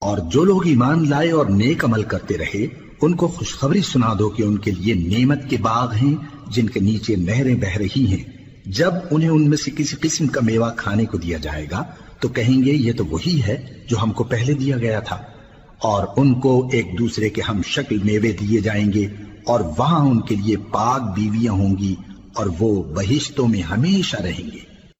और जो लोग ईमान लाए और नेक अमल करते रहे, उनको खुशखबरी सुना दो कि उनके लिए नेमत के बाग हैं जिनके नीचे नहरें बह रही हैं। जब उन्हें उनमें से किसी किस्म का मेवा खाने को दिया जाएगा तो कहेंगे ये तो वही है जो हमको पहले दिया गया था। और उनको एक दूसरे के हम शक्ल मेवे दिए जाएंगे और वहां उनके लिए पाक बीवियां होंगी और वो बहिश्तों में हमेशा रहेंगे।